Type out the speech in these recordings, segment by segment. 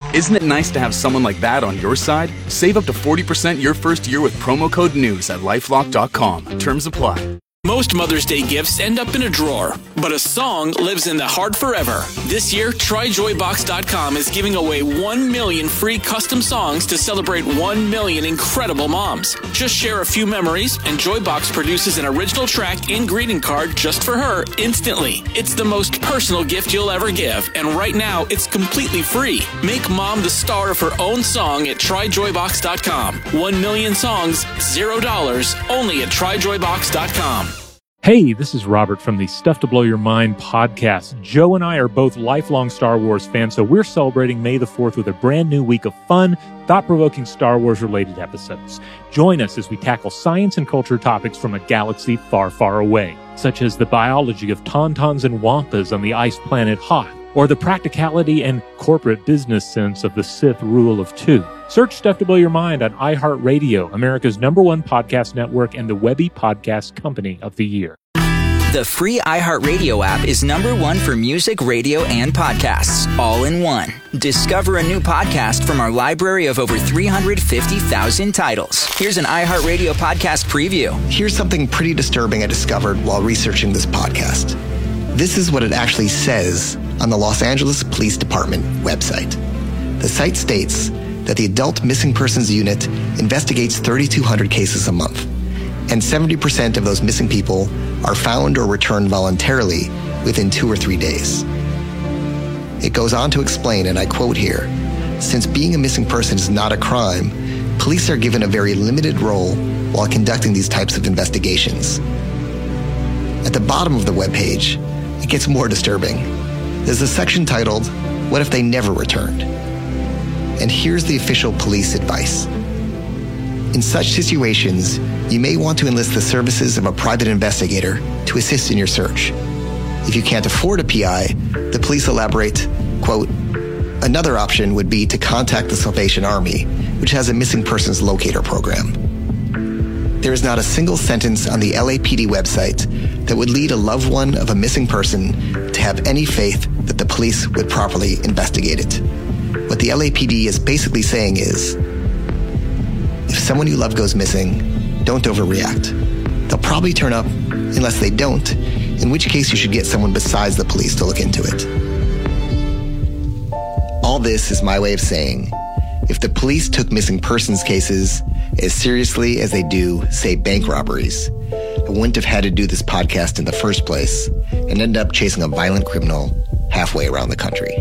Isn't it nice to have someone like that on your side? Save up to 40% your first year with promo code NEWS at LifeLock.com. Terms apply. Most Mother's Day gifts end up in a drawer, but a song lives in the heart forever. This year, TryJoyBox.com is giving away 1 million free custom songs to celebrate 1 million incredible moms. Just share a few memories, and Joybox produces an original track and greeting card just for her instantly. It's the most personal gift you'll ever give, and right now, it's completely free. Make mom the star of her own song at TryJoyBox.com. 1 million songs, $0, only at TryJoyBox.com. Hey, this is Robert from the Stuff to Blow Your Mind podcast. Joe and I are both lifelong Star Wars fans, so we're celebrating May the 4th with a brand new week of fun, thought-provoking Star Wars-related episodes. Join us as we tackle science and culture topics from a galaxy far, far away, such as the biology of tauntauns and wampas on the ice planet Hoth, or the practicality and corporate business sense of the Sith rule of two. Search Stuff to Blow Your Mind on iHeartRadio, America's #1 podcast network and the Webby Podcast Company of the Year. The free iHeartRadio app is #1 for music, radio, and podcasts, all in one. Discover a new podcast from our library of over 350,000 titles. Here's an iHeartRadio podcast preview. Here's something pretty disturbing I discovered while researching this podcast. This is what it actually says on the Los Angeles Police Department website. The site states that the Adult Missing Persons Unit investigates 3,200 cases a month, and 70% of those missing people are found or returned voluntarily within 2 or 3 days. It goes on to explain, and I quote here, "Since being a missing person is not a crime, police are given a very limited role while conducting these types of investigations." At the bottom of the webpage, it gets more disturbing. There's a section titled, "What if they never returned?" And here's the official police advice. In such situations, you may want to enlist the services of a private investigator to assist in your search. If you can't afford a PI, the police elaborate, quote, "Another option would be to contact the Salvation Army, which has a missing persons locator program." There is not a single sentence on the LAPD website that would lead a loved one of a missing person to have any faith that the police would properly investigate it. What the LAPD is basically saying is, if someone you love goes missing, don't overreact. They'll probably turn up unless they don't, in which case you should get someone besides the police to look into it. All this is my way of saying, if the police took missing persons cases as seriously as they do, say, bank robberies, I wouldn't have had to do this podcast in the first place and end up chasing a violent criminal halfway around the country.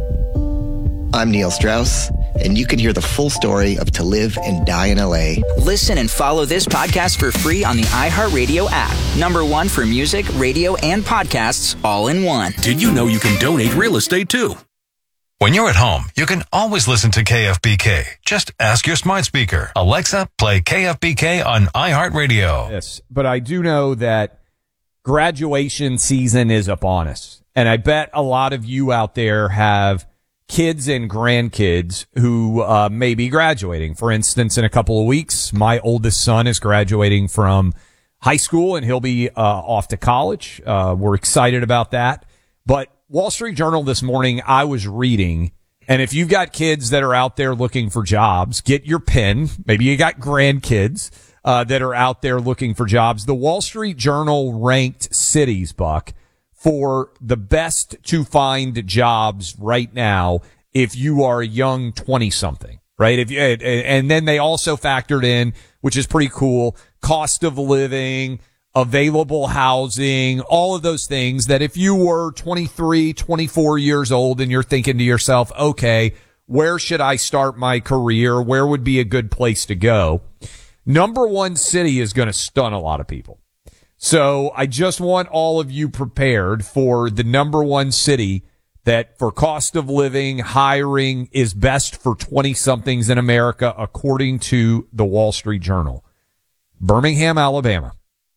I'm Neil Strauss, and you can hear the full story of To Live and Die in LA. Listen and follow this podcast for free on the iHeartRadio app. #1 for music, radio, and podcasts, all in one. Did you know you can donate real estate too? When you're at home, you can always listen to KFBK. Just ask your smart speaker, Alexa, play KFBK on iHeartRadio. Yes, but I do know that graduation season is upon us. And I bet a lot of you out there have kids and grandkids who may be graduating. For instance, in a couple of weeks, my oldest son is graduating from high school, and he'll be off to college. We're excited about that. But Wall Street Journal this morning, I was reading, and if you've got kids that are out there looking for jobs, get your pen. Maybe you got grandkids that are out there looking for jobs. The Wall Street Journal ranked cities, Buck, for the best to find jobs right now if you are a young 20-something, right? And then they also factored in, which is pretty cool, cost of living, available housing, all of those things that if you were 23, 24 years old and you're thinking to yourself, okay, where should I start my career? Where would be a good place to go? #1 city is going to stun a lot of people. So I just want all of you prepared for the #1 city that for cost of living, hiring is best for 20-somethings in America, according to the Wall Street Journal. Birmingham, Alabama.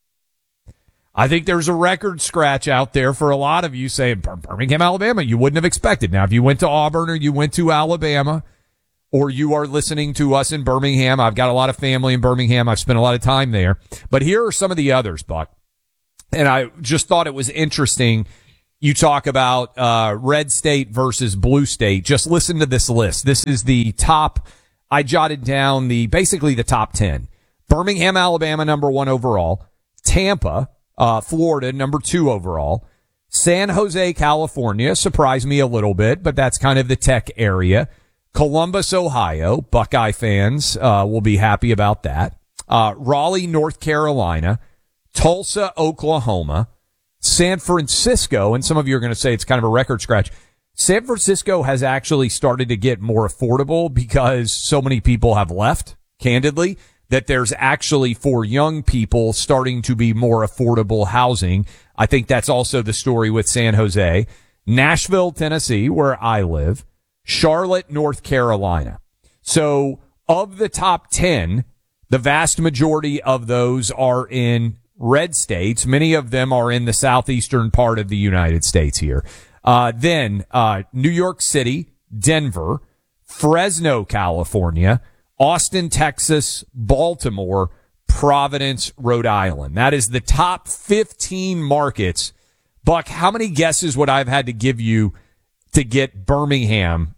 I think there's a record scratch out there for a lot of you saying Birmingham, Alabama, you wouldn't have expected. Now, if you went to Auburn or you went to Alabama, or you are listening to us in Birmingham, I've got a lot of family in Birmingham. I've spent a lot of time there. But here are some of the others, Buck. And I just thought it was interesting. You talk about red state versus blue state. Just listen to this list. This is the top. I jotted down basically the top 10. Birmingham, Alabama, number 1 overall. Tampa, Florida, number 2 overall. San Jose, California, surprised me a little bit, but that's kind of the tech area. Columbus, Ohio, Buckeye fans will be happy about that. Raleigh, North Carolina. Tulsa, Oklahoma. San Francisco, and some of you are going to say it's kind of a record scratch. San Francisco has actually started to get more affordable because so many people have left, candidly, that there's actually, for young people, starting to be more affordable housing. I think that's also the story with San Jose. Nashville, Tennessee, where I live. Charlotte, North Carolina. So of the top 10, the vast majority of those are in red states. Many of them are in the southeastern part of the United States here. Then New York City, Denver, Fresno, California, Austin, Texas, Baltimore, Providence, Rhode Island. That is the top 15 markets. Buck, how many guesses would I have had to give you to get Birmingham,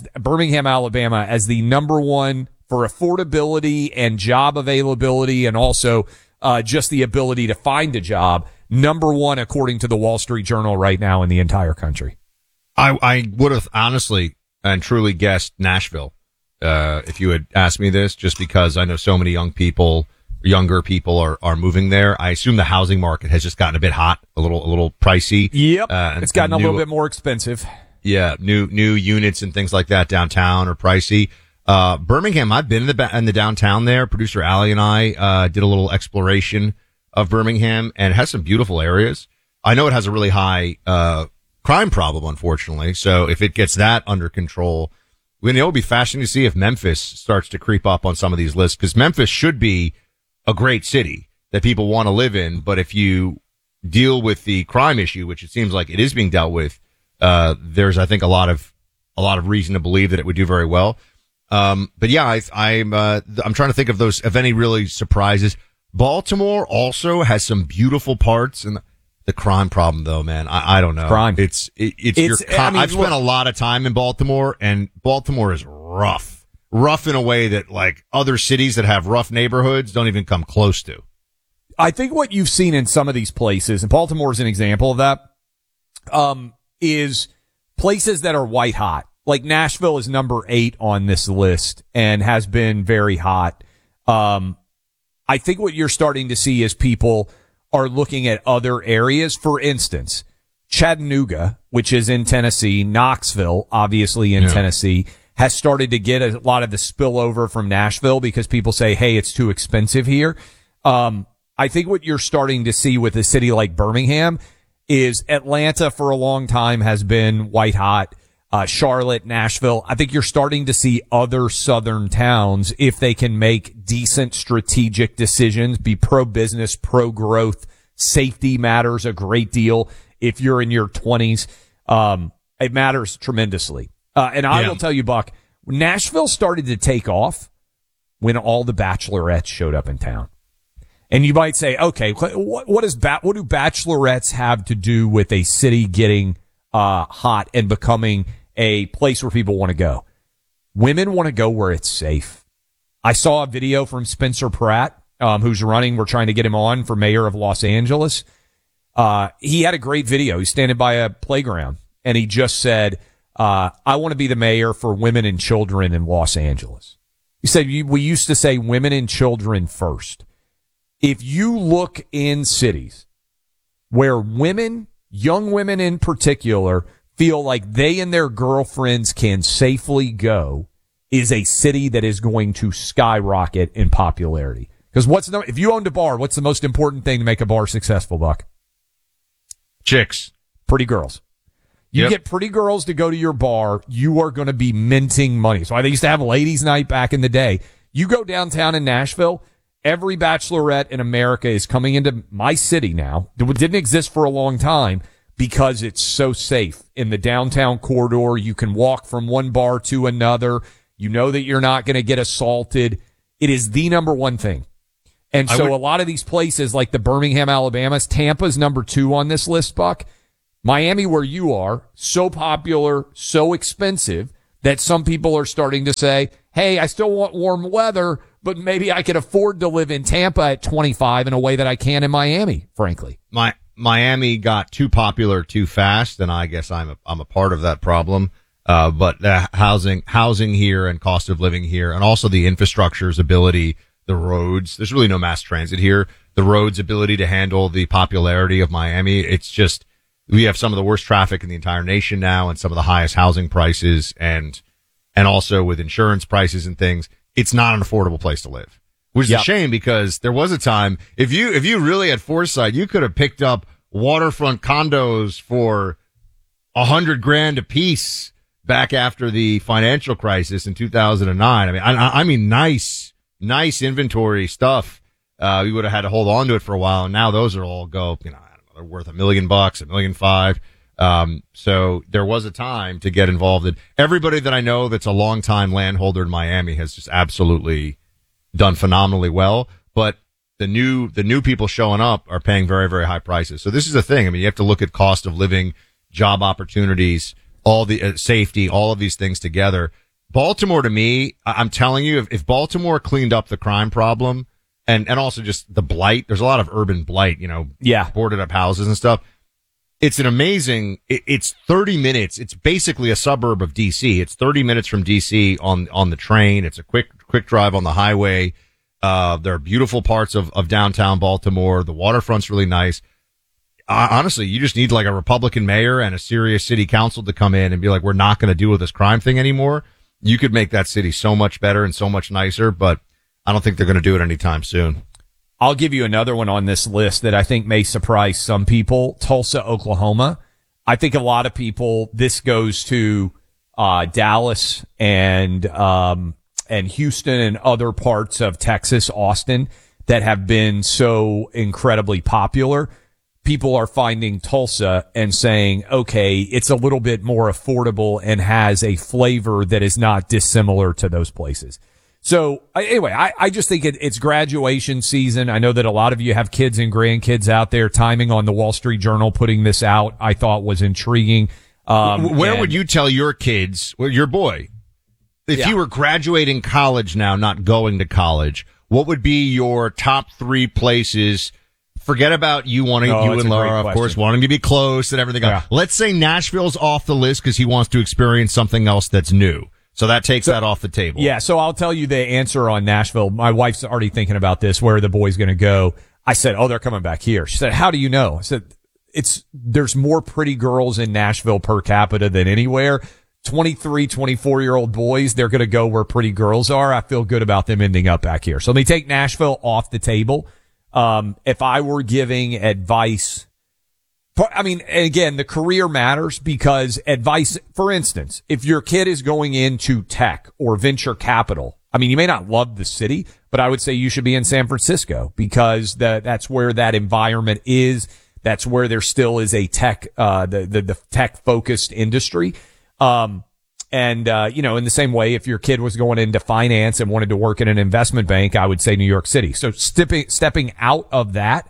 Alabama, as the number 1 for affordability and job availability, and also just the ability to find a job, number 1 according to the Wall Street Journal right now in the entire country? I would have honestly and truly guessed Nashville if you had asked me this, just because I know so many younger people are moving there. I assume the housing market has just gotten a bit hot, a little pricey. Yep, it's gotten a little bit more expensive. Yeah, new units and things like that downtown are pricey. Birmingham, I've been in the downtown there. Producer Allie and I did a little exploration of Birmingham, and it has some beautiful areas. I know it has a really high crime problem, unfortunately. So if it gets that under control, it will be fascinating to see if Memphis starts to creep up on some of these lists, because Memphis should be a great city that people want to live in. But if you deal with the crime issue, which it seems like it is being dealt with, there's, I think, a lot of reason to believe that it would do very well. But yeah, I'm trying to think of any really surprises. Baltimore also has some beautiful parts, and the crime problem, though, man, I don't know. Crime. I've spent a lot of time in Baltimore, and Baltimore is rough in a way that, like, other cities that have rough neighborhoods don't even come close to. I think what you've seen in some of these places, and Baltimore is an example of that, is places that are white hot. Like Nashville is number 8 on this list and has been very hot. I think what you're starting to see is people are looking at other areas. For instance, Chattanooga, which is in Tennessee, Knoxville, obviously in Tennessee, has started to get a lot of the spillover from Nashville because people say, hey, it's too expensive here. I think what you're starting to see with a city like Birmingham is Atlanta for a long time has been white hot. Charlotte, Nashville. I think you're starting to see other southern towns, if they can make decent strategic decisions, be pro-business, pro-growth. Safety matters a great deal if you're in your 20s. It matters tremendously. And I will tell you, Buck, Nashville started to take off when all the bachelorettes showed up in town. And you might say, okay, what do bachelorettes have to do with a city getting hot and becoming a place where people want to go? Women want to go where it's safe. I saw a video from Spencer Pratt, who's running. We're trying to get him on for mayor of Los Angeles. He had a great video. He's standing by a playground, and he just said, I want to be the mayor for women and children in Los Angeles. He said, we used to say women and children first. If you look in cities where women, young women in particular, feel like they and their girlfriends can safely go, is a city that is going to skyrocket in popularity. Because if you owned a bar, what's the most important thing to make a bar successful, Buck? Chicks. Pretty girls. You get pretty girls to go to your bar, you are going to be minting money. So I used to have ladies' night back in the day. You go downtown in Nashville, every bachelorette in America is coming into my city now. It didn't exist for a long time because it's so safe. In the downtown corridor, you can walk from one bar to another. You know that you're not going to get assaulted. It is the number one thing. And so a lot of these places like the Birmingham, Alabama's, Tampa's number 2 on this list, Buck. Miami, where you are, so popular, so expensive that some people are starting to say, hey, I still want warm weather, but maybe I could afford to live in Tampa at 25 in a way that I can in Miami, frankly. Miami got too popular too fast, and I guess I'm a part of that problem. But the housing here and cost of living here, and also the infrastructure's ability, the roads, there's really no mass transit here. The roads' ability to handle the popularity of Miami, it's just, we have some of the worst traffic in the entire nation now and some of the highest housing prices and also with insurance prices and things. It's not an affordable place to live, which is a shame because there was a time, if you really had foresight, you could have picked up waterfront condos for $100,000 a piece back after the financial crisis in 2009. I mean, nice inventory stuff. We would have had to hold on to it for a while. And now those are all go, I don't know, they're worth $1 million, $1.5 million. So there was a time to get involved in. Everybody that I know that's a longtime landholder in Miami has just absolutely done phenomenally well. But the new people showing up are paying very, very high prices. So this is the thing. I mean, you have to look at cost of living, job opportunities, all the safety, all of these things together. Baltimore, to me, I'm telling you, if Baltimore cleaned up the crime problem and also just the blight, there's a lot of urban blight, boarded up houses and stuff. It's an amazing, it's 30 minutes. It's basically a suburb of DC. It's 30 minutes from DC on the train. It's a quick drive on the highway. There are beautiful parts of downtown Baltimore. The waterfront's really nice. Honestly, you just need like a Republican mayor and a serious city council to come in and be like, we're not going to deal with this crime thing anymore. You could make that city so much better and so much nicer, but I don't think they're going to do it anytime soon. I'll give you another one on this list that I think may surprise some people. Tulsa, Oklahoma. I think a lot of people, this goes to Dallas and Houston and other parts of Texas, Austin, that have been so incredibly popular. People are finding Tulsa and saying, okay, it's a little bit more affordable and has a flavor that is not dissimilar to those places. So anyway, I just think it's graduation season. I know that a lot of you have kids and grandkids out there. Timing on the Wall Street Journal putting this out, I thought was intriguing. Where would you tell your kids, your boy, if you were graduating college now, not going to college, what would be your top 3 places? Forget about you and Laura, of course, wanting to be close and everything else. Let's say Nashville's off the list because he wants to experience something else that's new. So that takes that off the table. Yeah, so I'll tell you the answer on Nashville. My wife's already thinking about this. Where are the boys going to go? I said, they're coming back here. She said, how do you know? I said, there's more pretty girls in Nashville per capita than anywhere. 23, 24-year-old boys, they're going to go where pretty girls are. I feel good about them ending up back here. So let me take Nashville off the table. If I were giving advice, again, the career matters because advice, for instance, if your kid is going into tech or venture capital, you may not love the city, but I would say you should be in San Francisco because that's where that environment is. That's where there still is a tech, the tech focused industry. In the same way, if your kid was going into finance and wanted to work in an investment bank, I would say New York City. So stepping out of that,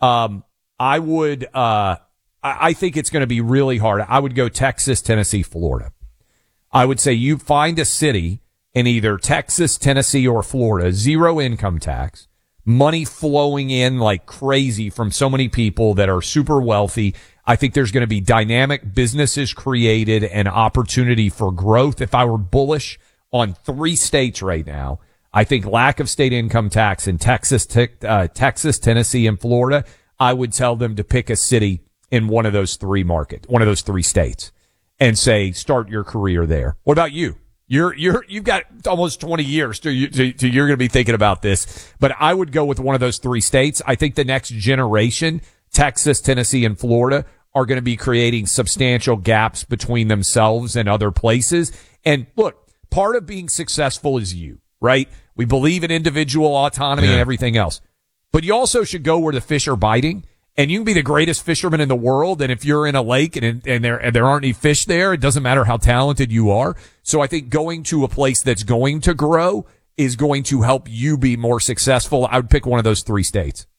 I would, I think it's going to be really hard. I would go Texas, Tennessee, Florida. I would say you find a city in either Texas, Tennessee, or Florida, 0 income tax, money flowing in like crazy from so many people that are super wealthy. I think there's going to be dynamic businesses created and opportunity for growth. If I were bullish on 3 states right now, I think lack of state income tax in Texas, Tennessee, and Florida, I would tell them to pick a city in one of those 3 states and say, start your career there. What about you? You've got almost 20 years to you're going to be thinking about this, but I would go with one of those 3 states. I think the next generation, Texas, Tennessee, and Florida, are going to be creating substantial gaps between themselves and other places. And look, part of being successful is you, right? We believe in individual autonomy and everything else, but you also should go where the fish are biting. And you can be the greatest fisherman in the world, and if you're in a lake and there aren't any fish there, it doesn't matter how talented you are. So I think going to a place that's going to grow is going to help you be more successful. I would pick one of those 3 states.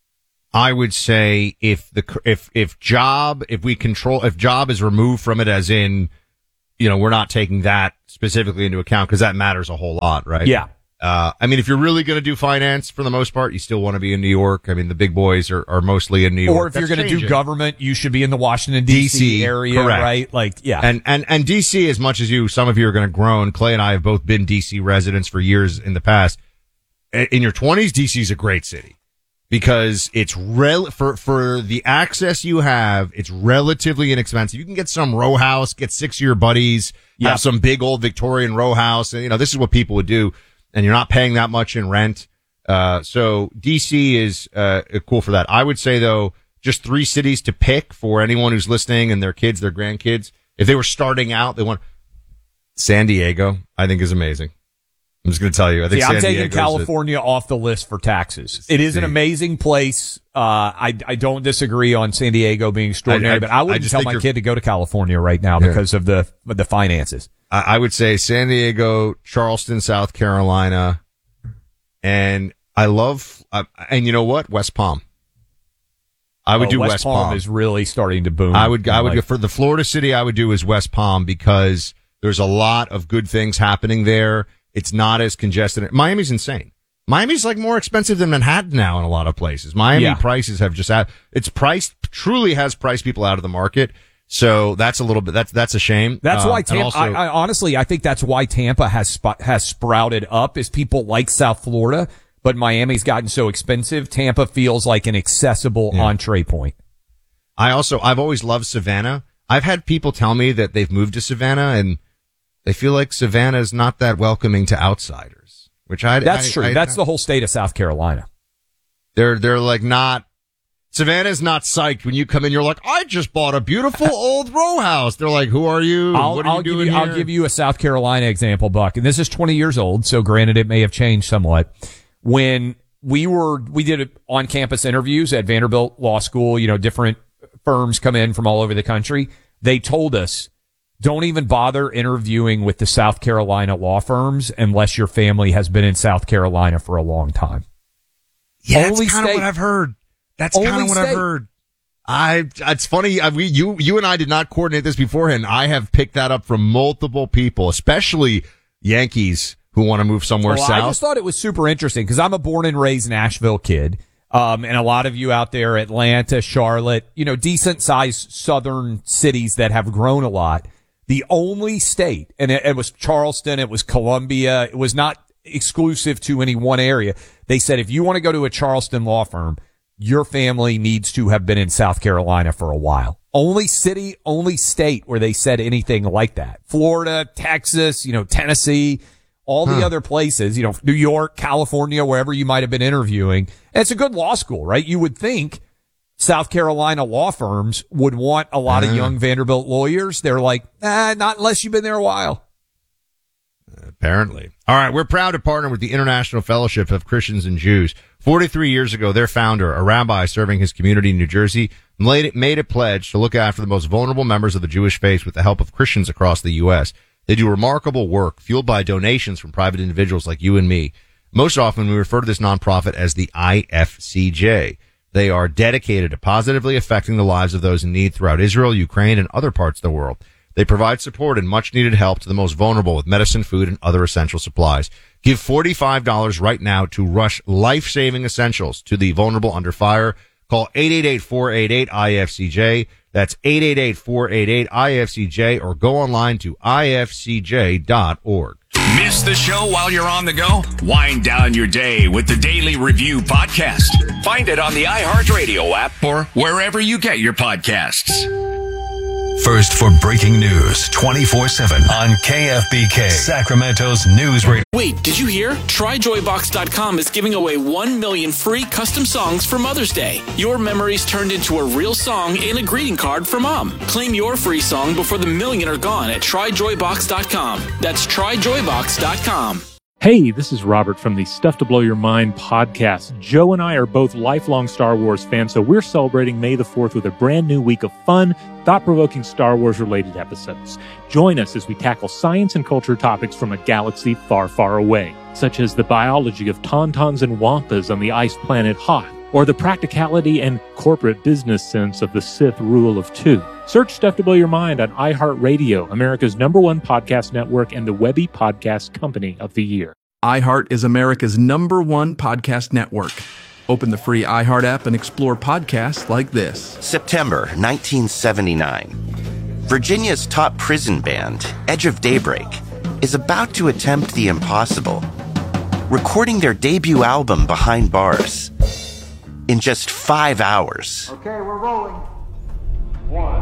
I would say if Job is removed from it, as in, we're not taking that specifically into account because that matters a whole lot, right? Yeah. If you're really going to do finance for the most part, you still want to be in New York. I mean, the big boys are mostly in New York. Or if you're going to do government, you should be in the Washington D.C. area, correct. right? Like, yeah. And D.C., as much as some of you are going to groan, Clay and I have both been D.C. residents for years in the past. In your 20s, D.C. is a great city because it's for the access you have, it's relatively inexpensive. You can get some row house, get 6 of your buddies, have some big old Victorian row house. And, this is what people would do. And you're not paying that much in rent. So DC is, cool for that. I would say though, just 3 cities to pick for anyone who's listening and their kids, their grandkids. If they were starting out, San Diego, I think is amazing. I'm just going to tell you. I think I'm taking California off the list for taxes. It is an amazing place. I don't disagree on San Diego being extraordinary, but I wouldn't tell my kid to go to California right now because of the finances. I would say San Diego, Charleston, South Carolina, and I love, and you know what? West Palm. I would do West Palm. Is really starting to boom. I would go for the Florida city. I would do is West Palm because there's a lot of good things happening there. It's not as congested. Miami's insane. Miami's like more expensive than Manhattan now in a lot of places. Miami prices have truly has priced people out of the market. So that's a little bit, that's a shame. That's why Tampa, I think that's why Tampa has sprouted up is people like South Florida, but Miami's gotten so expensive. Tampa feels like an accessible entree point. I've always loved Savannah. I've had people tell me that they've moved to Savannah and they feel like Savannah is not that welcoming to outsiders, that's true. That's the whole state of South Carolina. They're like not, Savannah's not psyched when you come in. You're like, I just bought a beautiful old row house. They're like, who are you? What are you doing here? I'll give you a South Carolina example, Buck. And this is 20 years old, so granted it may have changed somewhat. When we did on-campus interviews at Vanderbilt Law School, different firms come in from all over the country. They told us, don't even bother interviewing with the South Carolina law firms unless your family has been in South Carolina for a long time. Yeah, that's kind of what I've heard. That's kind of what I've heard. It's funny. You and I did not coordinate this beforehand. I have picked that up from multiple people, especially Yankees who want to move somewhere south. I just thought it was super interesting because I'm a born and raised Nashville kid. And a lot of you out there, Atlanta, Charlotte, decent sized southern cities that have grown a lot. The only state, and it was Charleston, it was Columbia, it was not exclusive to any one area. They said, if you want to go to a Charleston law firm, your family needs to have been in South Carolina for a while. Only city, only state where they said anything like that. Florida, Texas, Tennessee, all the other places, New York, California, wherever you might have been interviewing. And it's a good law school, right? You would think South Carolina law firms would want a lot of young Vanderbilt lawyers. They're like, not unless you've been there a while. Apparently. All right. We're proud to partner with the International Fellowship of Christians and Jews. 43 years ago, their founder, a rabbi serving his community in New Jersey, made a pledge to look after the most vulnerable members of the Jewish faith with the help of Christians across the U.S. They do remarkable work fueled by donations from private individuals like you and me. Most often, we refer to this nonprofit as the IFCJ. They are dedicated to positively affecting the lives of those in need throughout Israel, Ukraine, and other parts of the world. They provide support and much-needed help to the most vulnerable with medicine, food, and other essential supplies. Give $45 right now to Rush Life-Saving Essentials to the vulnerable under fire. Call 888-488-IFCJ. That's 888-488-IFCJ, or go online to ifcj.org. Miss the show while you're on the go? Wind down your day with the Daily Review podcast. Find it on the iHeartRadio app or wherever you get your podcasts. First for breaking news 24/7 on KFBK, Sacramento's news radio. Wait, did you hear? TryJoyBox.com is giving away 1 million free custom songs for Mother's Day. Your memories turned into a real song and a greeting card for Mom. Claim your free song before the million are gone at TryJoyBox.com. That's TryJoyBox.com. Hey, this is Robert from the Stuff to Blow Your Mind podcast. Joe and I are both lifelong Star Wars fans, so we're celebrating May the 4th with a brand new week of fun, thought-provoking Star Wars-related episodes. Join us as we tackle science and culture topics from a galaxy far, far away, such as the biology of tauntauns and wampas on the ice planet Hoth, or the practicality and corporate business sense of the Sith rule of two. Search Stuff to Blow Your Mind on iHeartRadio, America's #1 podcast network and the Webby Podcast Company of the Year. iHeart is America's #1 podcast network. Open the free iHeart app and explore podcasts like this. September 1979. Virginia's top prison band, Edge of Daybreak, is about to attempt the impossible, recording their debut album Behind Bars in just 5 hours. Okay, we're rolling. 1,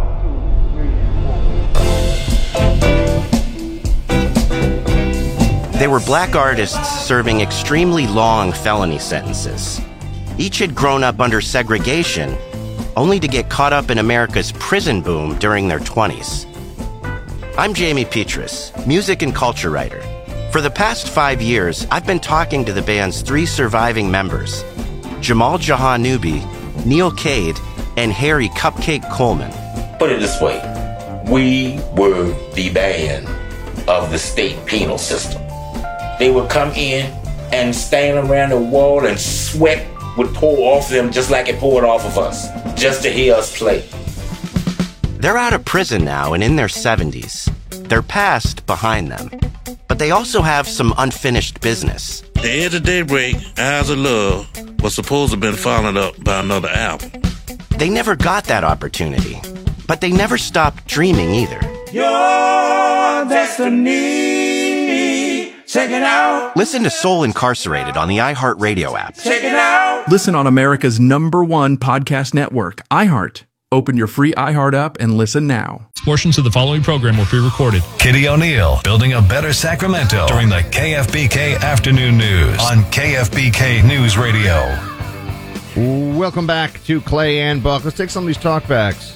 2, 3, 4. They were black artists serving extremely long felony sentences. Each had grown up under segregation, only to get caught up in America's prison boom during their 20s. I'm Jamie Petrus, music and culture writer. For the past 5 years, I've been talking to the band's 3 surviving members, Jamal Jahanubi, Neil Cade, and Harry Cupcake Coleman. Put it this way, we were the band of the state penal system. They would come in and stand around the wall and sweat would pour off them just like it poured off of us, just to hear us play. They're out of prison now and in their 70s. Their past behind them. But they also have some unfinished business. The Edge of Daybreak, Eyes of Love, was supposed to have been followed up by another album. They never got that opportunity, but they never stopped dreaming either. Your destiny, check it out. Listen to Soul Incarcerated on the iHeartRadio app. Check it out. Listen on America's #1 podcast network, iHeart. Open your free iHeart app and listen now. Portions of the following program will be recorded. Kitty O'Neill, building a better Sacramento during the KFBK Afternoon News on KFBK News Radio. Welcome back to Clay and Buck. Let's take some of these talkbacks.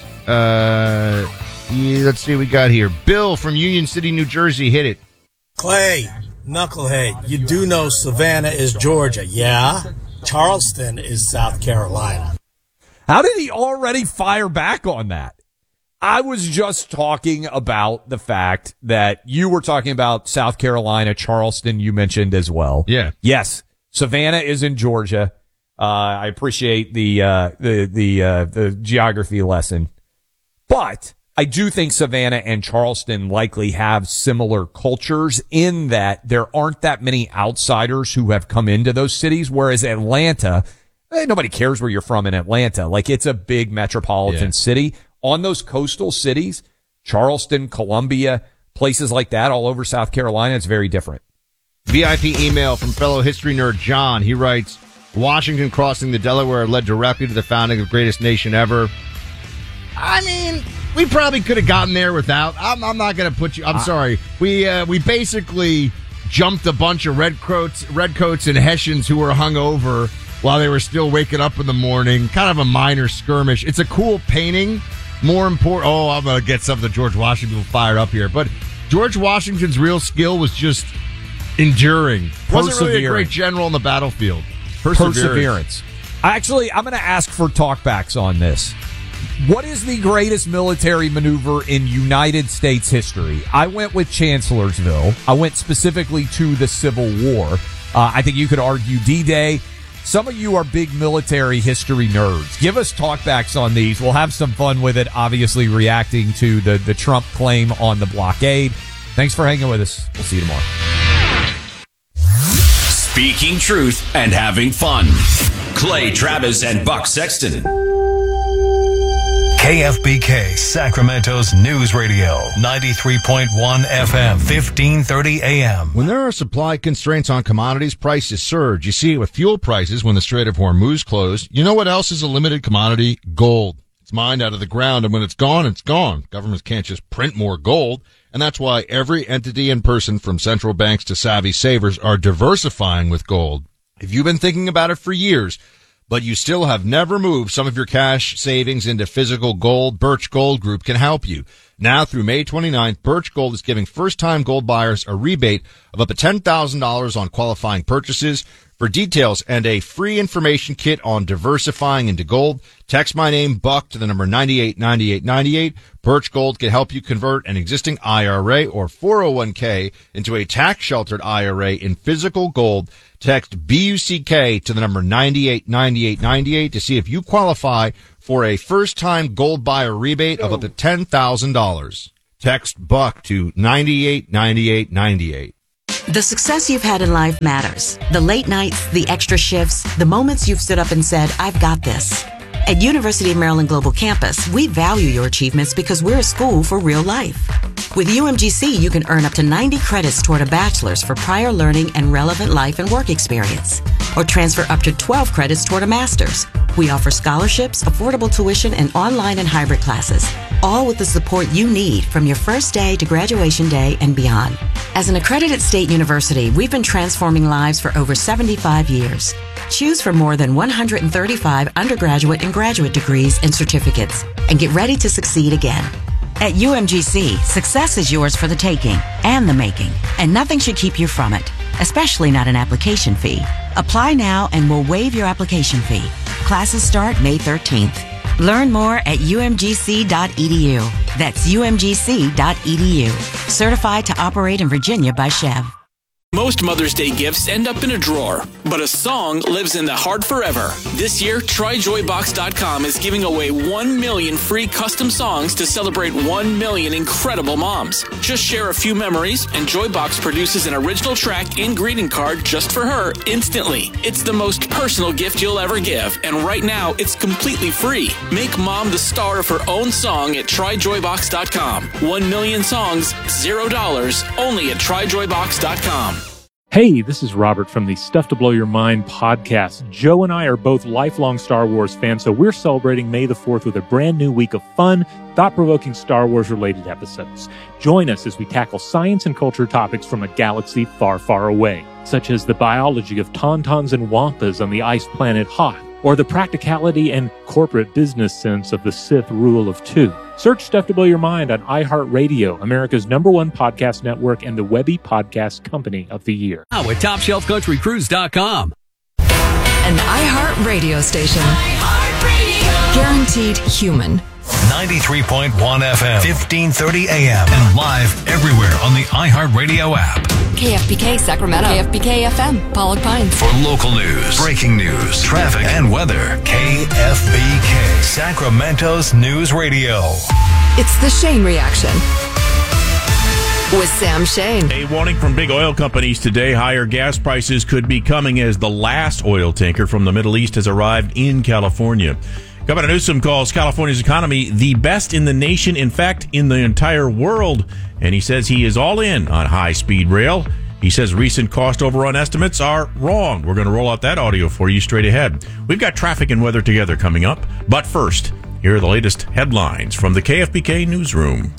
Let's see what we got here. Bill from Union City, New Jersey. Hit it. Clay, knucklehead, you do know Savannah is Georgia, yeah? Charleston is South Carolina. How did he already fire back on that? I was just talking about the fact that you were talking about South Carolina, Charleston, you mentioned as well. Yeah. Yes. Savannah is in Georgia. I appreciate the geography lesson, but I do think Savannah and Charleston likely have similar cultures in that there aren't that many outsiders who have come into those cities, whereas Atlanta, nobody cares where you're from in Atlanta. Like, it's a big metropolitan city. On those coastal cities, Charleston, Columbia, places like that all over South Carolina, it's very different. VIP email from fellow history nerd John. He writes, Washington crossing the Delaware led directly to the founding of the greatest nation ever. I mean, we probably could have gotten there without. I'm not going to put you. I'm sorry. We basically jumped a bunch of redcoats and Hessians who were hungover while they were still waking up in the morning. Kind of a minor skirmish. It's a cool painting. More important. Oh, I'm going to get some of the George Washington people fired up here. But George Washington's real skill was just enduring. Wasn't really a great general in the battlefield. Perseverance. Actually, I'm going to ask for talkbacks on this. What is the greatest military maneuver in United States history? I went with Chancellorsville. I went specifically to the Civil War. I think you could argue D-Day. Some of you are big military history nerds. Give us talkbacks on these. We'll have some fun with it, obviously reacting to the Trump claim on the blockade. Thanks for hanging with us. We'll see you tomorrow. Speaking truth and having fun. Clay Travis and Buck Sexton. KFBK, Sacramento's News Radio, 93.1 FM, 1530 AM. When there are supply constraints on commodities, prices surge. You see it with fuel prices when the Strait of Hormuz closed. You know what else is a limited commodity? Gold. It's mined out of the ground, and when it's gone, it's gone. Governments can't just print more gold, and that's why every entity and person from central banks to savvy savers are diversifying with gold. If you've been thinking about it for years, but you still have never moved some of your cash savings into physical gold, Birch Gold Group can help you. Now through May 29th, Birch Gold is giving first-time gold buyers a rebate of up to $10,000 on qualifying purchases. For details and a free information kit on diversifying into gold, text my name, Buck, to the number 989898. Birch Gold can help you convert an existing IRA or 401k into a tax-sheltered IRA in physical gold. Text BUCK to the number 989898 to see if you qualify for a first-time gold buyer rebate of up to $10,000. Text Buck to 989898. The success you've had in life matters. The late nights, the extra shifts, the moments you've stood up and said, I've got this. At University of Maryland Global Campus, we value your achievements because we're a school for real life. With UMGC, you can earn up to 90 credits toward a bachelor's for prior learning and relevant life and work experience, or transfer up to 12 credits toward a master's. We offer scholarships, affordable tuition, and online and hybrid classes, all with the support you need from your first day to graduation day and beyond. As an accredited state university, we've been transforming lives for over 75 years. Choose from more than 135 undergraduate and graduate degrees and certificates, and get ready to succeed again. At UMGC, success is yours for the taking and the making, and nothing should keep you from it, especially not an application fee. Apply now and we'll waive your application fee. Classes start May 13th. Learn more at umgc.edu. That's umgc.edu. Certified to operate in Virginia by Chev. Most Mother's Day gifts end up in a drawer, but a song lives in the heart forever. This year, TryJoyBox.com is giving away 1 million free custom songs to celebrate 1 million incredible moms. Just share a few memories, and Joybox produces an original track and greeting card just for her instantly. It's the most personal gift you'll ever give, and right now, it's completely free. Make mom the star of her own song at TryJoyBox.com. 1 million songs, $0, only at TryJoyBox.com. Hey, this is Robert from the Stuff to Blow Your Mind podcast. Joe and I are both lifelong Star Wars fans, so we're celebrating May the 4th with a brand new week of fun, thought-provoking Star Wars-related episodes. Join us as we tackle science and culture topics from a galaxy far, far away, such as the biology of tauntauns and wampas on the ice planet Hoth, or the practicality and corporate business sense of the Sith rule of two. Search Stuff to Blow Your Mind on iHeartRadio, America's #1 podcast network and the Webby Podcast Company of the Year. Now with TopShelfCountryCruise.com. An iHeart radio station. Guaranteed human. 93.1 FM, 1530 AM, and live everywhere on the iHeartRadio app. KFBK Sacramento. KFBK FM, Pollock Pines. For local news, breaking news, traffic, and weather, KFBK, Sacramento's news radio. It's the Shane Reaction with Sam Shane. A warning from big oil companies today. Higher gas prices could be coming as the last oil tanker from the Middle East has arrived in California. Governor Newsom calls California's economy the best in the nation, in fact, in the entire world. And he says he is all in on high-speed rail. He says recent cost overrun estimates are wrong. We're going to roll out that audio for you straight ahead. We've got traffic and weather together coming up. But first, here are the latest headlines from the KFBK Newsroom.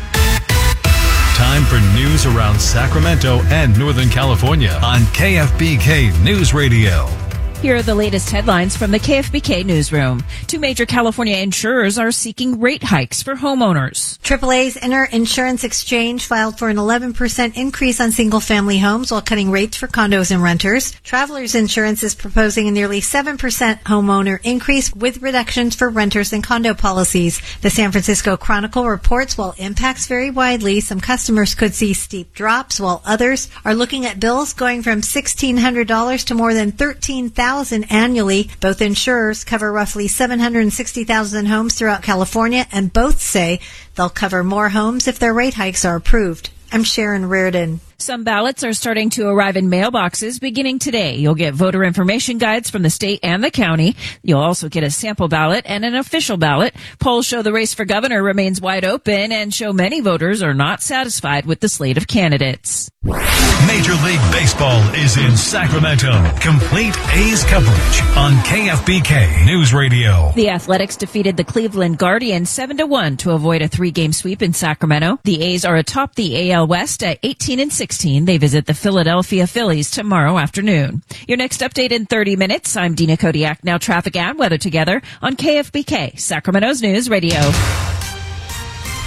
Time for news around Sacramento and Northern California on KFBK News Radio. Here are the latest headlines from the KFBK Newsroom. Two major California insurers are seeking rate hikes for homeowners. AAA's Inner Insurance Exchange filed for an 11% increase on single-family homes while cutting rates for condos and renters. Travelers Insurance is proposing a nearly 7% homeowner increase with reductions for renters and condo policies. The San Francisco Chronicle reports while impacts vary widely, some customers could see steep drops while others are looking at bills going from $1,600 to more than $13,000 annually. Both insurers cover roughly 760,000 homes throughout California, and both say they'll cover more homes if their rate hikes are approved. I'm Sharon Reardon. Some ballots are starting to arrive in mailboxes beginning today. You'll get voter information guides from the state and the county. You'll also get a sample ballot and an official ballot. Polls show the race for governor remains wide open and show many voters are not satisfied with the slate of candidates. Major League Baseball is in Sacramento. Complete A's coverage on KFBK News Radio. The Athletics defeated the Cleveland Guardians 7-1 to avoid a 3-game sweep in Sacramento. The A's are atop the AL West at 18-16. They visit the Philadelphia Phillies tomorrow afternoon. Your next update in 30 minutes. I'm Dina Kodiak. Now traffic and weather together on KFBK, Sacramento's News Radio.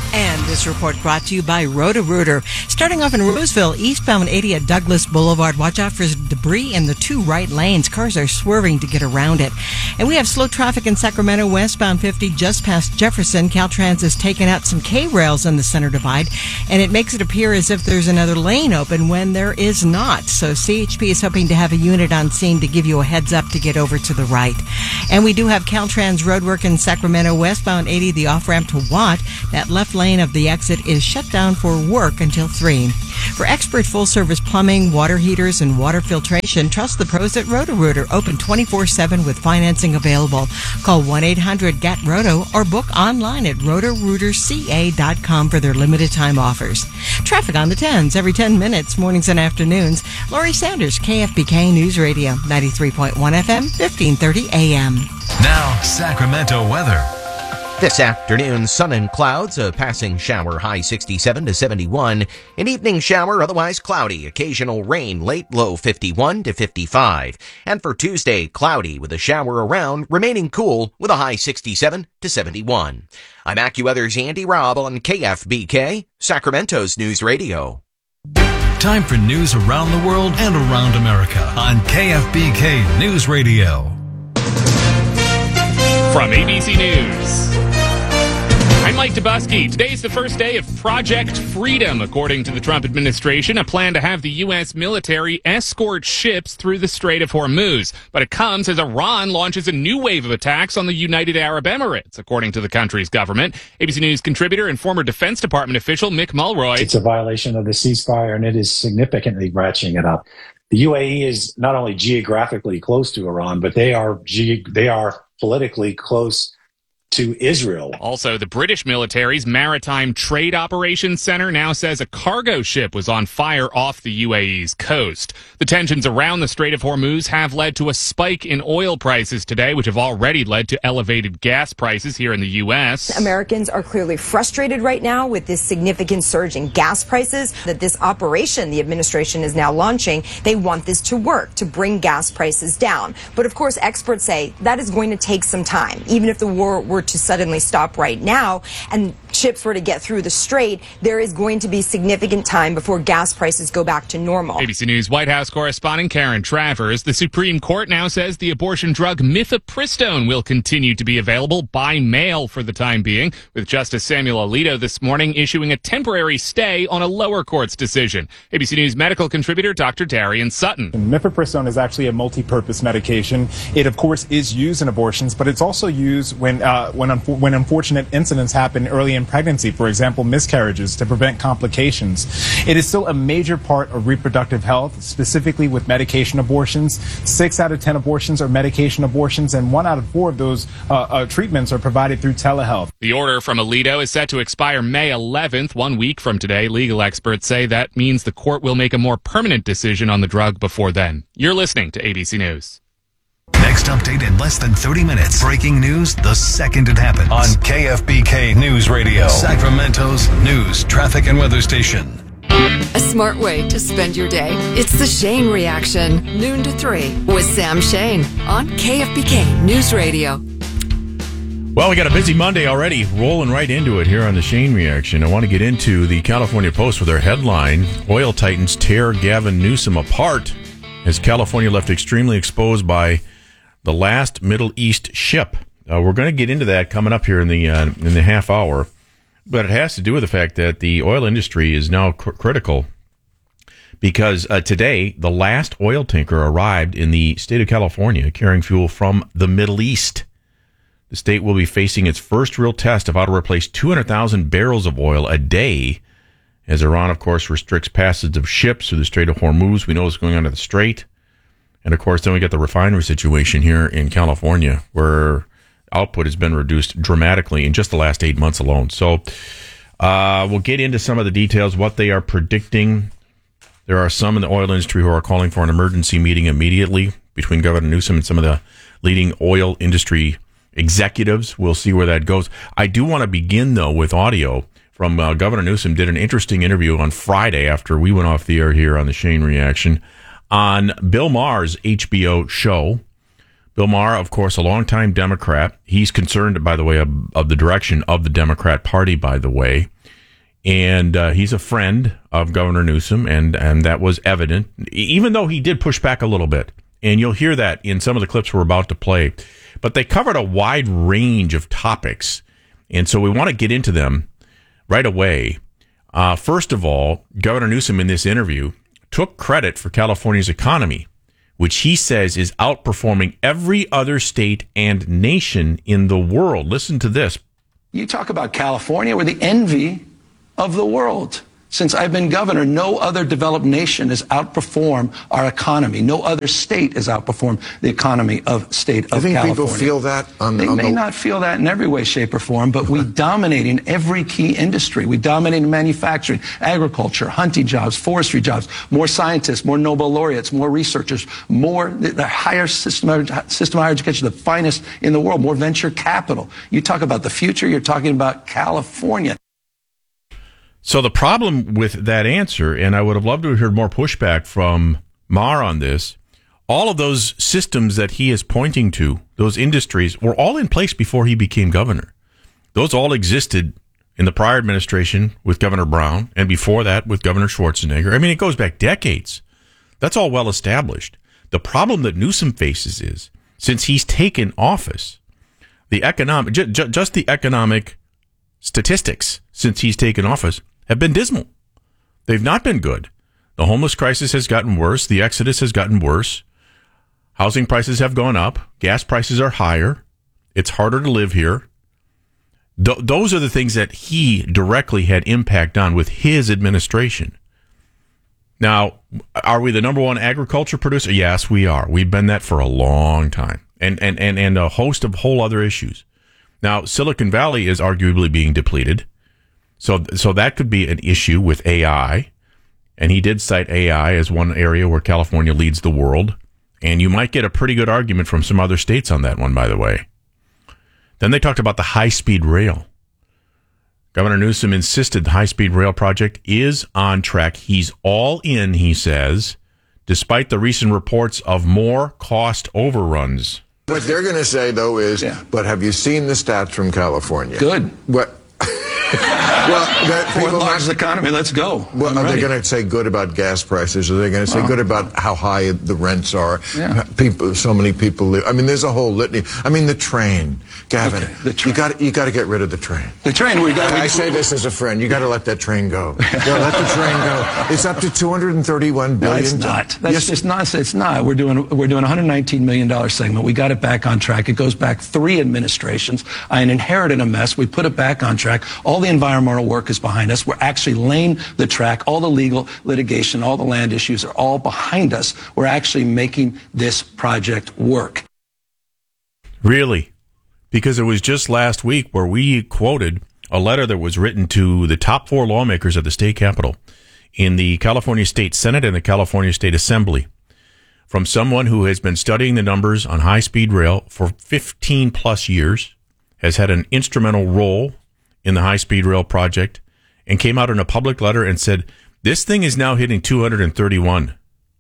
And this report brought to you by Roto-Rooter. Starting off in Roseville, eastbound 80 at Douglas Boulevard. Watch out for debris in the two right lanes. Cars are swerving to get around it. And we have slow traffic in Sacramento, westbound 50 just past Jefferson. Caltrans has taken out some K-rails in the center divide, and it makes it appear as if there's another lane open when there is not. So CHP is hoping to have a unit on scene to give you a heads up to get over to the right. And we do have Caltrans roadwork in Sacramento, westbound 80, the off-ramp to Watt. That left lane of the exit is shut down for work until 3. For expert full-service plumbing, water heaters, and water filtration, trust the pros at Roto-Rooter. Open 24/7 with financing available. Call 1-800-GET-ROTO or book online at rotorooterca.com for their limited time offers. Traffic on the 10s every 10 minutes, mornings and afternoons. Laurie Sanders, KFBK News Radio, 93.1 FM, 1530 AM. Now, Sacramento weather. This afternoon, sun and clouds, a passing shower, high 67 to 71. An evening shower, otherwise cloudy. Occasional rain, late, low 51 to 55. And for Tuesday, cloudy with a shower around, remaining cool with a high 67 to 71. I'm AccuWeather's Andy Robb on KFBK, Sacramento's News Radio. Time for news around the world and around America on KFBK News Radio. From ABC News, I'm Mike Dubusky. Today's the first day of Project Freedom, according to the Trump administration, a plan to have the U.S. military escort ships through the Strait of Hormuz. But it comes as Iran launches a new wave of attacks on the United Arab Emirates, according to the country's government. ABC News contributor and former Defense Department official Mick Mulroy. It's a violation of the ceasefire, and it is significantly ratcheting it up. The UAE is not only geographically close to Iran, but they are politically close to Israel. Also, the British military's Maritime Trade Operations Center now says a cargo ship was on fire off the UAE's coast. The tensions around the Strait of Hormuz have led to a spike in oil prices today, which have already led to elevated gas prices here in the U.S. Americans are clearly frustrated right now with this significant surge in gas prices. That this operation the administration is now launching, they want this to work, to bring gas prices down. But of course, experts say that is going to take some time. Even if the war were to suddenly stop right now and ships were to get through the strait, there is going to be significant time before gas prices go back to normal. ABC News White House correspondent Karen Travers. The Supreme Court now says the abortion drug mifepristone will continue to be available by mail for the time being, with Justice Samuel Alito this morning issuing a temporary stay on a lower court's decision. ABC News medical contributor Dr. Darian Sutton. Mifepristone is actually a multi-purpose medication. It, of course, is used in abortions, but it's also used when unfortunate incidents happen early in pregnancy, for example, miscarriages, to prevent complications. It is still a major part of reproductive health, specifically with medication abortions. 6 out of 10 abortions are medication abortions, and 1 out of 4 of those treatments are provided through telehealth. The order from Alito is set to expire May 11th, 1 week from today. Legal experts say that means the court will make a more permanent decision on the drug before then. You're listening to ABC News. Next update in less than 30 minutes. Breaking news the second it happens. On KFBK News Radio, Sacramento's news, traffic, and weather station. A smart way to spend your day. It's the Shane Reaction, noon to 3 with Sam Shane on KFBK News Radio. Well, we got a busy Monday already, rolling right into it here on the Shane Reaction. I want to get into the California Post with their headline, Oil Titans tear Gavin Newsom apart as California left extremely exposed by the last Middle East ship. We're going to get into that coming up here in the half hour, but it has to do with the fact that the oil industry is now critical because today the last oil tanker arrived in the state of California carrying fuel from the Middle East. The state will be facing its first real test of how to replace 200,000 barrels of oil a day as Iran, of course, restricts passage of ships through the Strait of Hormuz. We know what's going on at the Strait. And, of course, then we get the refinery situation here in California where output has been reduced dramatically in just the last 8 months alone. So we'll get into some of the details, what they are predicting. There are some in the oil industry who are calling for an emergency meeting immediately between Governor Newsom and some of the leading oil industry executives. We'll see where that goes. I do want to begin, though, with audio from Governor Newsom. Did an interesting interview on Friday after we went off the air here on the Shane Reaction on Bill Maher's HBO show. Bill Maher, of course, a longtime Democrat. He's concerned, by the way, of the direction of the Democrat Party, by the way. And he's a friend of Governor Newsom, and that was evident, even though he did push back a little bit. And you'll hear that in some of the clips we're about to play. But they covered a wide range of topics, and so we want to get into them right away. First of all, Governor Newsom in this interview took credit for California's economy, which he says is outperforming every other state and nation in the world. Listen to this. You talk about California, we're the envy of the world. Since I've been governor, no other developed nation has outperformed our economy. No other state has outperformed the economy of state of California. I think people feel that. They may not feel that in every way, shape, or form, but we dominate in every key industry. We dominate in manufacturing, agriculture, hunting jobs, forestry jobs, more scientists, more Nobel laureates, more researchers, more the higher system of higher education, the finest in the world, more venture capital. You talk about the future, you're talking about California. So the problem with that answer, and I would have loved to have heard more pushback from Maher on this, all of those systems that he is pointing to, those industries, were all in place before he became governor. Those all existed in the prior administration with Governor Brown, and before that with Governor Schwarzenegger. I mean, it goes back decades. That's all well established. The problem that Newsom faces is, since he's taken office, the economic, just the economic statistics since he's taken office have been dismal. They've not been good. The homeless crisis has gotten worse. The exodus has gotten worse. Housing prices have gone up. Gas prices are higher. It's harder to live here. Those are the things that he directly had impact on with his administration. Now, are we the number one agriculture producer? Yes, we are. We've been that for a long time. And a host of whole other issues. Now, Silicon Valley is arguably being depleted. So that could be an issue with AI. And he did cite AI as one area where California leads the world. And you might get a pretty good argument from some other states on that one, by the way. Then they talked about the high-speed rail. Governor Newsom insisted the high-speed rail project is on track. He's all in, he says, despite the recent reports of more cost overruns. What they're going to say, though, is, but have you seen the stats from California? Good. What? Fourth largest economy, let's go. Well, are they going to say good about gas prices? Are they going to say good about how high the rents are? Yeah. So many people live. I mean, there's a whole litany. I mean, the train, Gavin. Okay, the train. You got to get rid of the train. The train. I say this as a friend. You got to let that train go. Let the train go. It's up to $231 billion. No, it's not. That's just nonsense. It's not. We're doing a $119 million segment. We got it back on track. It goes back 3 administrations. I inherited a mess. We put it back on track. All the environmental work is behind us. We're actually laying the track. All the legal litigation, all the land issues are all behind us. We're actually making this project work. Really? Because it was just last week where we quoted a letter that was written to the top 4 lawmakers at the state capitol in the California State Senate and the California State Assembly from someone who has been studying the numbers on high-speed rail for 15 plus years, has had an instrumental role in the high-speed rail project, and came out in a public letter and said, this thing is now hitting 231.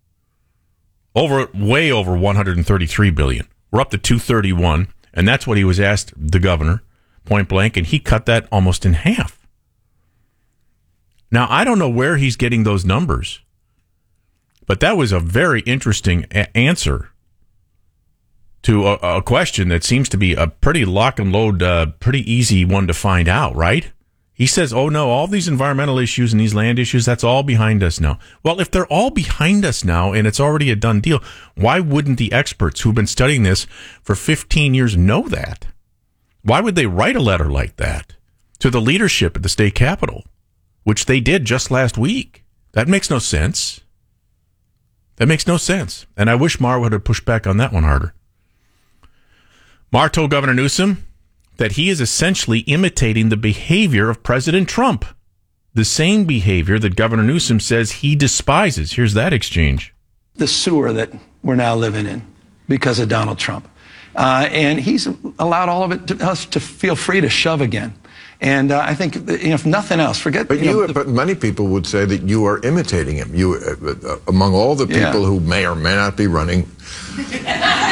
Way over 133 billion. We're up to 231, and that's what he was asked, the governor, point blank, and he cut that almost in half. Now, I don't know where he's getting those numbers, but that was a very interesting answer to a question that seems to be a pretty lock and load, pretty easy one to find out, right? He says, oh no, all these environmental issues and these land issues, that's all behind us now. Well, if they're all behind us now and it's already a done deal, why wouldn't the experts who've been studying this for 15 years know that? Why would they write a letter like that to the leadership at the state capitol, which they did just last week? That makes no sense. That makes no sense. And I wish Maher would have pushed back on that one harder. Maher told Governor Newsom that he is essentially imitating the behavior of President Trump, the same behavior that Governor Newsom says he despises. Here's that exchange. The sewer that we're now living in because of Donald Trump. And he's allowed all of it to us to feel free to shove again. And I think, if nothing else, forget. But but many people would say that you are imitating him. You, among all the people who may or may not be running.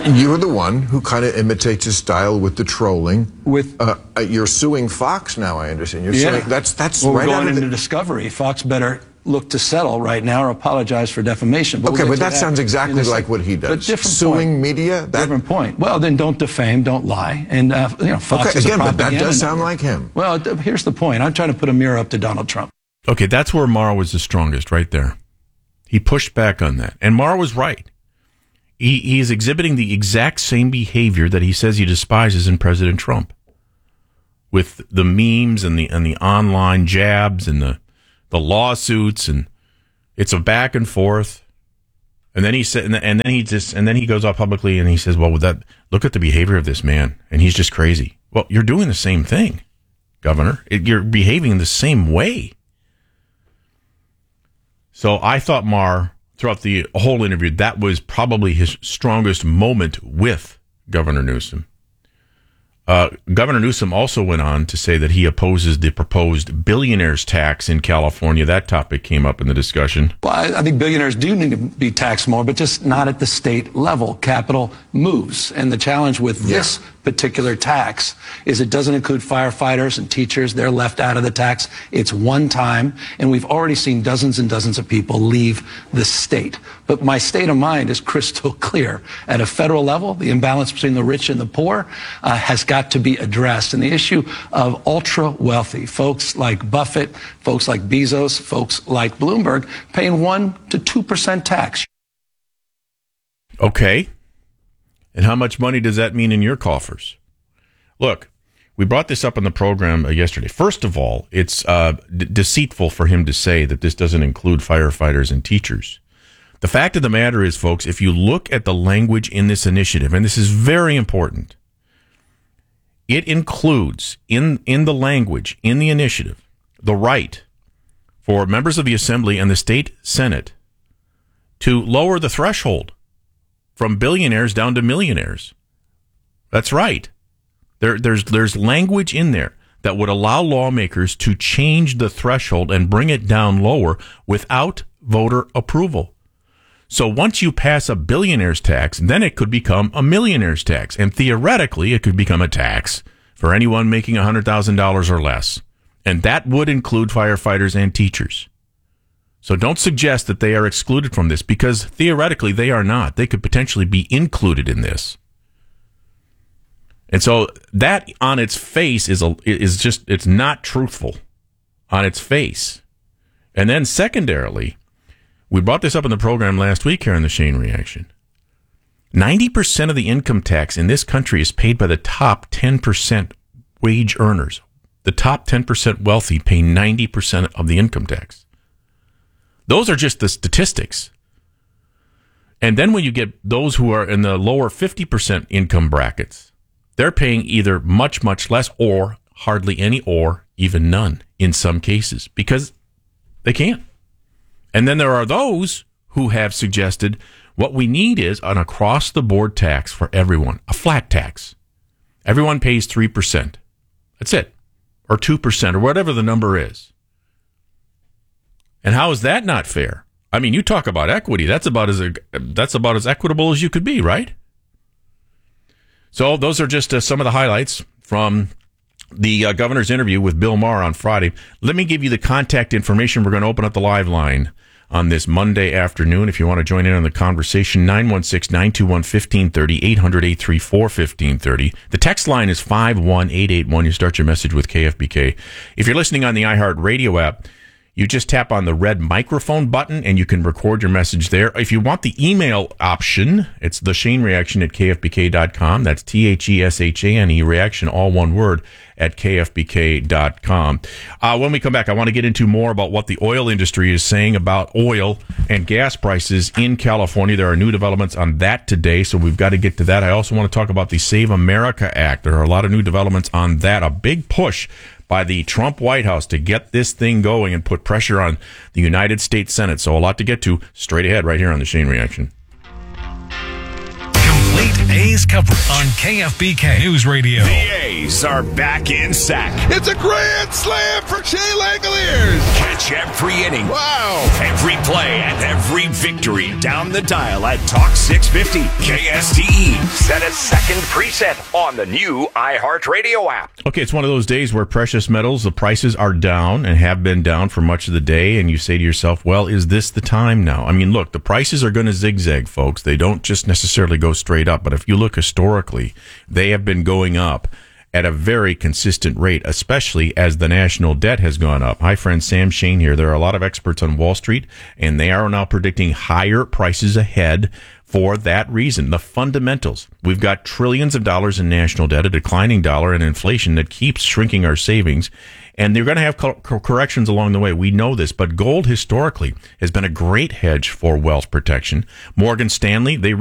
You're the one who kind of imitates his style with the trolling. You're suing Fox now, I understand. You're suing, that's well, right we're out going of into discovery. Fox better look to settle right now or apologize for defamation. But that sounds exactly like what he does. But different suing point. media? Different point. Well, then don't defame, don't lie. And, Fox is again, a but that does propaganda sound network. like him. Well, here's the point. I'm trying to put a mirror up to Donald Trump. Okay, that's where Maher was the strongest, right there. He pushed back on that. And Maher was right. He is exhibiting the exact same behavior that he says he despises in President Trump, with the memes and the online jabs and the lawsuits, and it's a back and forth. And then he said, and then he goes out publicly and he says, "Well, look at the behavior of this man, and he's just crazy." Well, you're doing the same thing, Governor. You're behaving the same way. So I thought Maher, throughout the whole interview, that was probably his strongest moment with Governor Newsom. Governor Newsom also went on to say that he opposes the proposed billionaires tax in California. That topic came up in the discussion. Well, I think billionaires do need to be taxed more, but just not at the state level. Capital moves. And the challenge with this particular tax is it doesn't include firefighters and teachers. They're left out of the tax. It's one time. And we've already seen dozens and dozens of people leave the state. But my state of mind is crystal clear. At a federal level, the imbalance between the rich and the poor has got to be addressed. And the issue of ultra wealthy, folks like Buffett, folks like Bezos, folks like Bloomberg, paying 1% to 2% tax. Okay. And how much money does that mean in your coffers? Look, we brought this up on the program yesterday. First of all, it's deceitful for him to say that this doesn't include firefighters and teachers. The fact of the matter is, folks, if you look at the language in this initiative, and this is very important, it includes in the language, in the initiative, the right for members of the Assembly and the state Senate to lower the threshold from billionaires down to millionaires. That's right. There's language in there that would allow lawmakers to change the threshold and bring it down lower without voter approval. So once you pass a billionaire's tax, then it could become a millionaire's tax. And theoretically, it could become a tax for anyone making $100,000 or less. And that would include firefighters and teachers. So don't suggest that they are excluded from this, because theoretically they are not. They could potentially be included in this. And so that on its face is just, it's not truthful on its face. And then secondarily, we brought this up in the program last week here in the Shane Reaction. 90% of the income tax in this country is paid by the top 10% wage earners. The top 10% wealthy pay 90% of the income tax. Those are just the statistics. And then when you get those who are in the lower 50% income brackets, they're paying either much, much less, or hardly any, or even none in some cases, because they can't. And then there are those who have suggested what we need is an across-the-board tax for everyone, a flat tax. Everyone pays 3%. That's it. Or 2%, or whatever the number is. And how is that not fair? I mean, you talk about equity. That's about as equitable as you could be, right? So those are just some of the highlights from the governor's interview with Bill Maher on Friday. Let me give you the contact information. We're going to open up the live line on this Monday afternoon. If you want to join in on the conversation, 916-921-1530, 800-834-1530. The text line is 51881. You start your message with KFBK. If you're listening on the iHeartRadio app, you just tap on the red microphone button and you can record your message there. If you want the email option, it's the Shane Reaction at KFBK.com. That's THESHANE, reaction, all one word, at KFBK.com. When we come back, I want to get into more about what the oil industry is saying about oil and gas prices in California. There are new developments on that today, so we've got to get to that. I also want to talk about the Save America Act. There are a lot of new developments on that. A big push by the Trump White House to get this thing going and put pressure on the United States Senate. So a lot to get to straight ahead right here on the Shane Reaction. Complete A's coverage on KFBK News Radio. The A's are back in sack. It's a grand slam for Shea Langoliers. Catch every inning. Wow. Every play and every victory down the dial at Talk 650 KSTE. Set a second preset on the new iHeartRadio app. Okay, it's one of those days where precious metals, the prices are down and have been down for much of the day, and you say to yourself, well, is this the time now? I mean, look, the prices are going to zigzag, folks. They don't just necessarily go straight up, but if you look historically, they have been going up at a very consistent rate, especially as the national debt has gone up. Hi, friend, Sam Shane here. There are a lot of experts on Wall Street, and they are now predicting higher prices ahead for that reason. The fundamentals. We've got trillions of dollars in national debt, a declining dollar, and inflation that keeps shrinking our savings. And they're going to have corrections along the way. We know this, but gold historically has been a great hedge for wealth protection. Morgan Stanley, they